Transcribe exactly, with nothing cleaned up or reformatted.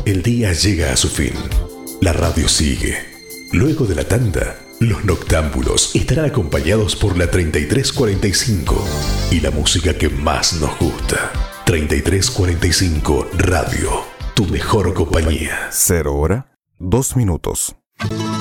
El día llega a su fin. La radio sigue. Luego de la tanda, los noctámbulos estarán acompañados por la treinta y tres cuarenta y cinco y la música que más nos gusta. treinta y tres cuarenta y cinco Radio, tu mejor compañía. Cero hora, dos minutos.